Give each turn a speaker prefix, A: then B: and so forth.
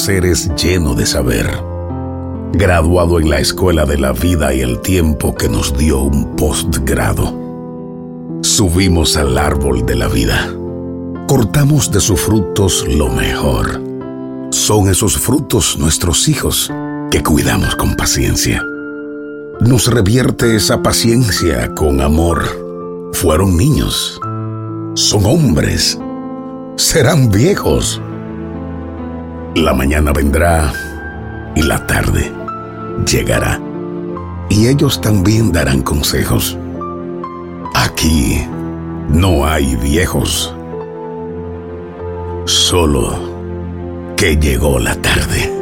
A: eres lleno de saber, graduado en la escuela de la vida y el tiempo que nos dio un postgrado. Subimos al árbol de la vida. Cortamos de sus frutos lo mejor. Son esos frutos nuestros hijos que cuidamos con paciencia. Nos revierte esa paciencia con amor. Fueron niños, son hombres, serán viejos. La mañana vendrá y la tarde llegará, y ellos también darán consejos. Aquí no hay viejos, solo que llegó la tarde.